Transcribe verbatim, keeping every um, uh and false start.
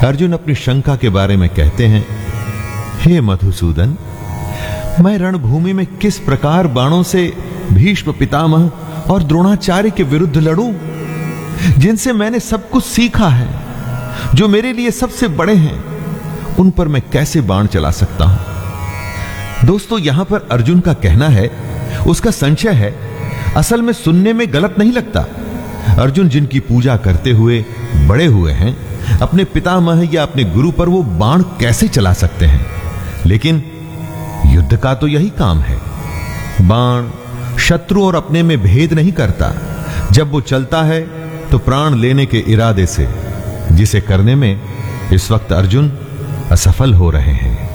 अर्जुन अपनी शंका के बारे में कहते हैं, हे मधुसूदन, मैं रणभूमि में किस प्रकार बाणों से भीष्म पितामह और द्रोणाचार्य के विरुद्ध लड़ूं, जिनसे मैंने सब कुछ सीखा है, जो मेरे लिए सबसे बड़े हैं, उन पर मैं कैसे बाण चला सकता हूं। दोस्तों, यहां पर अर्जुन का कहना है, उसका संशय है, असल में सुनने में गलत नहीं लगता। अर्जुन जिनकी पूजा करते हुए बड़े हुए हैं, अपने पितामह या अपने गुरु पर वो बाण कैसे चला सकते हैं। लेकिन युद्ध का तो यही काम है। बाण शत्रु और अपने में भेद नहीं करता। जब वो चलता है तो प्राण लेने के इरादे से, जिसे करने में इस वक्त अर्जुन असफल हो रहे हैं।